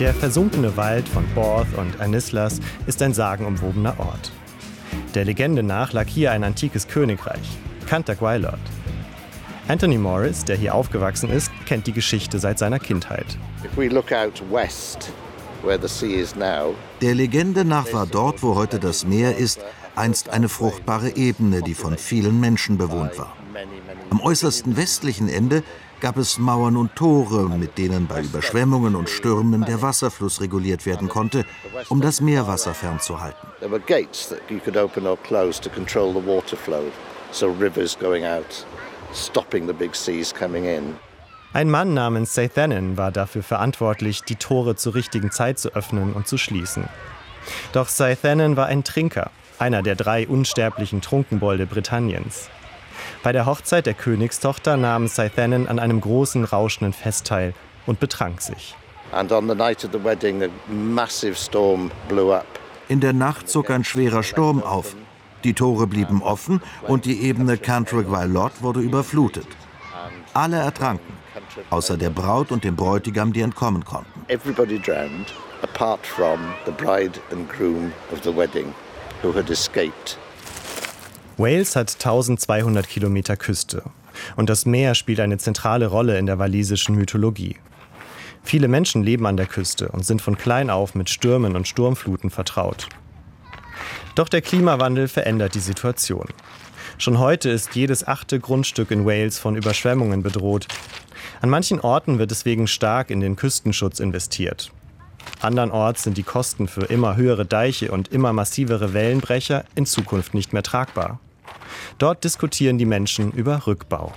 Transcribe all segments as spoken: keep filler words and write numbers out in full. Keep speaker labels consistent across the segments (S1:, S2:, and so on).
S1: Der versunkene Wald von Borth und Anislas ist ein sagenumwobener Ort. Der Legende nach lag hier ein antikes Königreich, Canthac Gwaelod. Anthony Morris, der hier aufgewachsen ist, kennt die Geschichte seit seiner Kindheit.
S2: Der Legende nach war dort, wo heute das Meer ist, einst eine fruchtbare Ebene, die von vielen Menschen bewohnt war. Am äußersten westlichen Ende gab es Mauern und Tore, mit denen bei Überschwemmungen und Stürmen der Wasserfluss reguliert werden konnte, um das Meerwasser fernzuhalten.
S1: Ein Mann namens Seithanen war dafür verantwortlich, die Tore zur richtigen Zeit zu öffnen und zu schließen. Doch Seithanen war ein Trinker, einer der drei unsterblichen Trunkenbolde Britanniens. Bei der Hochzeit der Königstochter nahm Seithanen an einem großen, rauschenden Fest teil und betrank sich.
S2: In der Nacht zog ein schwerer Sturm auf. Die Tore blieben offen und die Ebene Canthac Gwaelod wurde überflutet. Alle ertranken, außer der Braut und dem Bräutigam, die entkommen konnten.
S3: Everybody drowned, apart from the bride and groom of the wedding, who had escaped.
S1: Wales hat tausendzweihundert Kilometer Küste und das Meer spielt eine zentrale Rolle in der walisischen Mythologie. Viele Menschen leben an der Küste und sind von klein auf mit Stürmen und Sturmfluten vertraut. Doch der Klimawandel verändert die Situation. Schon heute ist jedes achte Grundstück in Wales von Überschwemmungen bedroht. An manchen Orten wird deswegen stark in den Küstenschutz investiert. Andernorts sind die Kosten für immer höhere Deiche und immer massivere Wellenbrecher in Zukunft nicht mehr tragbar. Dort diskutieren die Menschen über Rückbau.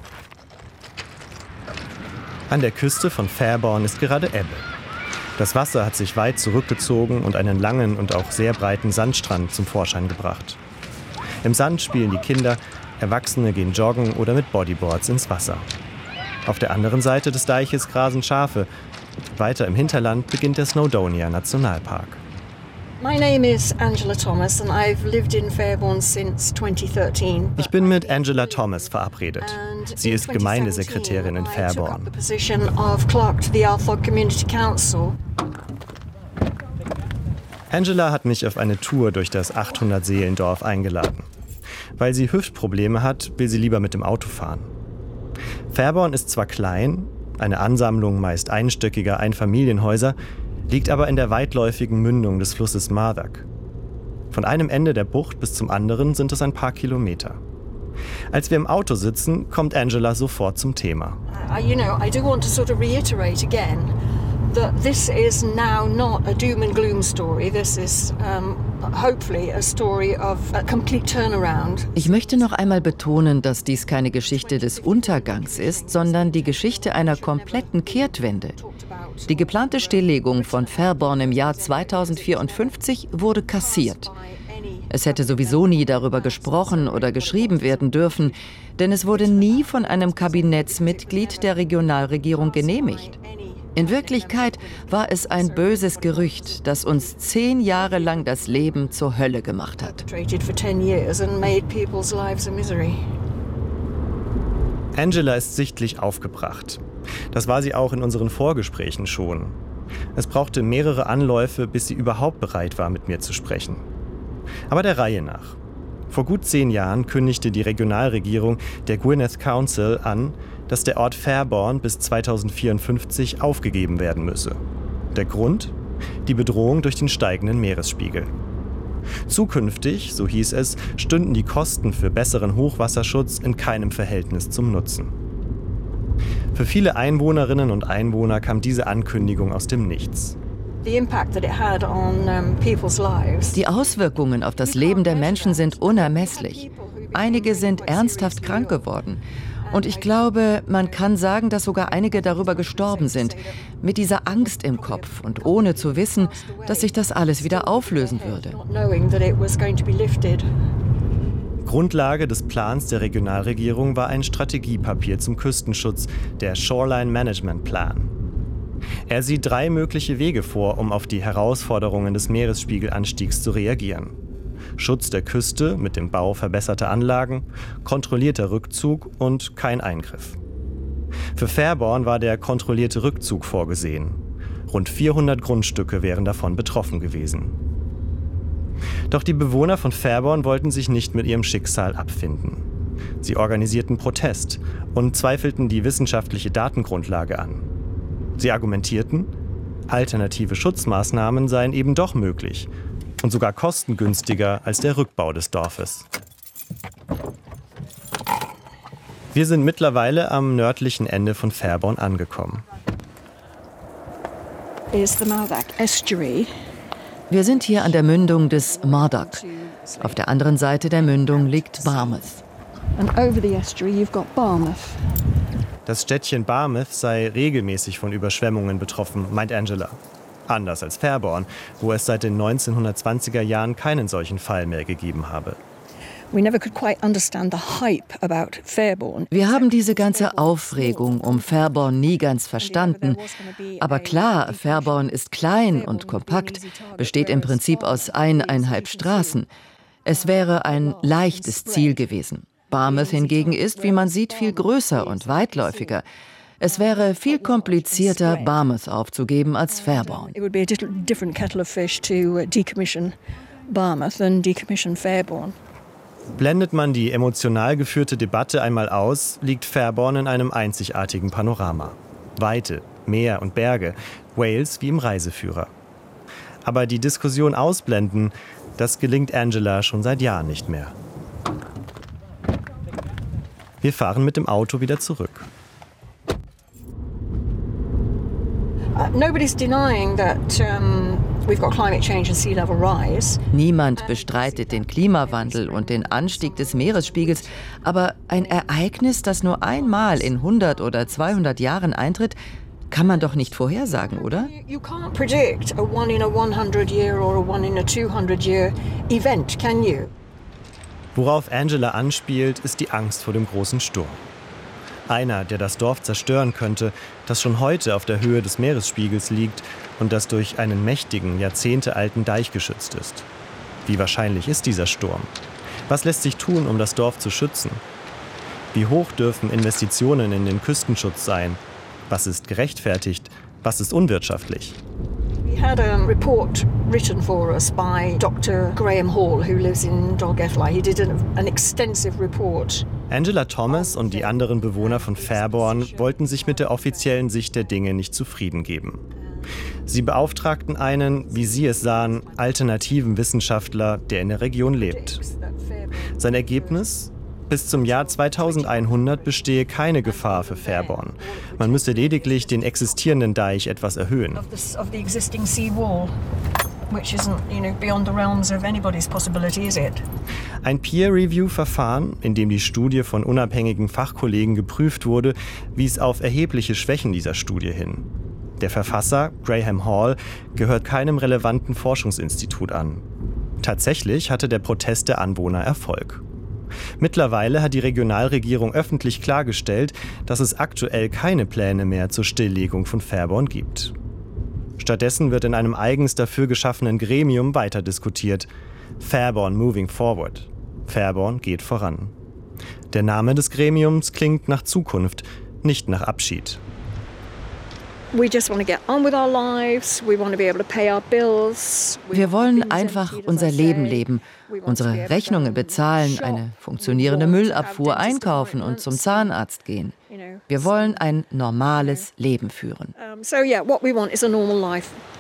S1: An der Küste von Fairbairn ist gerade Ebbe. Das Wasser hat sich weit zurückgezogen und einen langen und auch sehr breiten Sandstrand zum Vorschein gebracht. Im Sand spielen die Kinder, Erwachsene gehen joggen oder mit Bodyboards ins Wasser. Auf der anderen Seite des Deiches grasen Schafe. Weiter im Hinterland beginnt der Snowdonia Nationalpark.
S4: My name is Angela Thomas and I've lived in Fairbairn since twenty thirteen.
S1: Ich bin mit Angela Thomas verabredet. Sie ist Gemeindesekretärin in Fairbairn. Angela hat mich auf eine Tour durch das achthundert-Seelendorf eingeladen. Weil sie Hüftprobleme hat, will sie lieber mit dem Auto fahren. Fairbairn ist zwar klein, eine Ansammlung meist einstöckiger Einfamilienhäuser, liegt aber in der weitläufigen Mündung des Flusses Marthac. Von einem Ende der Bucht bis zum anderen sind es ein paar Kilometer. Als wir im Auto sitzen, kommt Angela sofort zum Thema.
S4: Uh, you know, I do want to sort of reiterate again that this is now not a doom and gloom story. This is um, hopefully a story of a complete turnaround.
S5: Ich möchte noch einmal betonen, dass dies keine Geschichte des Untergangs ist, sondern die Geschichte einer kompletten Kehrtwende. Die geplante Stilllegung von Fairbairn im Jahr zweitausendvierundfünfzig wurde kassiert. Es hätte sowieso nie darüber gesprochen oder geschrieben werden dürfen, denn es wurde nie von einem Kabinettsmitglied der Regionalregierung genehmigt. In Wirklichkeit war es ein böses Gerücht, das uns zehn Jahre lang das Leben zur Hölle gemacht hat.
S1: Angela ist sichtlich aufgebracht. Das war sie auch in unseren Vorgesprächen schon. Es brauchte mehrere Anläufe, bis sie überhaupt bereit war, mit mir zu sprechen. Aber der Reihe nach. Vor gut zehn Jahren kündigte die Regionalregierung der Gwynedd Council an, dass der Ort Fairbairn bis zweitausendvierundfünfzig aufgegeben werden müsse. Der Grund? Die Bedrohung durch den steigenden Meeresspiegel. Zukünftig, so hieß es, stünden die Kosten für besseren Hochwasserschutz in keinem Verhältnis zum Nutzen. Für viele Einwohnerinnen und Einwohner kam diese Ankündigung aus dem Nichts.
S5: Die Auswirkungen auf das Leben der Menschen sind unermesslich. Einige sind ernsthaft krank geworden. Und ich glaube, man kann sagen, dass sogar einige darüber gestorben sind, mit dieser Angst im Kopf und ohne zu wissen, dass sich das alles wieder auflösen würde.
S1: Grundlage des Plans der Regionalregierung war ein Strategiepapier zum Küstenschutz, der Shoreline Management Plan. Er sieht drei mögliche Wege vor, um auf die Herausforderungen des Meeresspiegelanstiegs zu reagieren. Schutz der Küste mit dem Bau verbesserter Anlagen, kontrollierter Rückzug und kein Eingriff. Für Fairbairn war der kontrollierte Rückzug vorgesehen. Rund vierhundert Grundstücke wären davon betroffen gewesen. Doch die Bewohner von Fairborn wollten sich nicht mit ihrem Schicksal abfinden. Sie organisierten Protest und zweifelten die wissenschaftliche Datengrundlage an. Sie argumentierten, alternative Schutzmaßnahmen seien eben doch möglich und sogar kostengünstiger als der Rückbau des Dorfes. Wir sind mittlerweile am nördlichen Ende von Fairborn angekommen.
S5: Wir sind hier an der Mündung des Murdoch. Auf der anderen Seite der Mündung liegt Barmouth.
S1: Das Städtchen Barmouth sei regelmäßig von Überschwemmungen betroffen, meint Angela. Anders als Fairborn, wo es seit den neunzehnhundertzwanziger Jahren keinen solchen Fall mehr gegeben habe.
S5: Wir haben diese ganze Aufregung um Fairborn nie ganz verstanden. Aber klar, Fairborn ist klein und kompakt, besteht im Prinzip aus eineinhalb Straßen. Es wäre ein leichtes Ziel gewesen. Barmouth hingegen ist, wie man sieht, viel größer und weitläufiger. Es wäre viel komplizierter, Barmouth aufzugeben als Fairborn.
S1: Blendet man die emotional geführte Debatte einmal aus, liegt Fairborn in einem einzigartigen Panorama. Weite, Meer und Berge, Wales wie im Reiseführer. Aber die Diskussion ausblenden, das gelingt Angela schon seit Jahren nicht mehr. Wir fahren mit dem Auto wieder zurück.
S5: Niemand bestreitet den Klimawandel und den Anstieg des Meeresspiegels, aber ein Ereignis, das nur einmal in hundert oder zweihundert Jahren eintritt, kann man doch nicht vorhersagen, oder?
S4: You can't predict a one in a hundred year or a one in a two hundred year event, can you?
S1: Worauf Angela anspielt, ist die Angst vor dem großen Sturm. Einer, der das Dorf zerstören könnte, das schon heute auf der Höhe des Meeresspiegels liegt und das durch einen mächtigen, jahrzehntealten Deich geschützt ist. Wie wahrscheinlich ist dieser Sturm? Was lässt sich tun, um das Dorf zu schützen? Wie hoch dürfen Investitionen in den Küstenschutz sein? Was ist gerechtfertigt? Was ist unwirtschaftlich?
S4: We had a report written for us by Doctor Graham Hall, who lives in Dolgellau. He did an, an extensive report.
S1: Angela Thomas und die anderen Bewohner von Fairborn wollten sich mit der offiziellen Sicht der Dinge nicht zufrieden geben. Sie beauftragten einen, wie sie es sahen, alternativen Wissenschaftler, der in der Region lebt. Sein Ergebnis? Bis zum Jahr zweitausendeinhundert bestehe keine Gefahr für Fairborn. Man müsse lediglich den existierenden Deich etwas erhöhen. Ein Peer-Review-Verfahren, in dem die Studie von unabhängigen Fachkollegen geprüft wurde, wies auf erhebliche Schwächen dieser Studie hin. Der Verfasser, Graham Hall, gehört keinem relevanten Forschungsinstitut an. Tatsächlich hatte der Protest der Anwohner Erfolg. Mittlerweile hat die Regionalregierung öffentlich klargestellt, dass es aktuell keine Pläne mehr zur Stilllegung von Fairborn gibt. Stattdessen wird in einem eigens dafür geschaffenen Gremium weiter diskutiert. Fairborn Moving Forward. Fairborn geht voran. Der Name des Gremiums klingt nach Zukunft, nicht nach Abschied.
S5: Wir wollen einfach unser Leben leben, unsere Rechnungen bezahlen, eine funktionierende Müllabfuhr einkaufen und zum Zahnarzt gehen. Wir wollen ein normales Leben führen.
S4: So yeah, what we want is a normal life.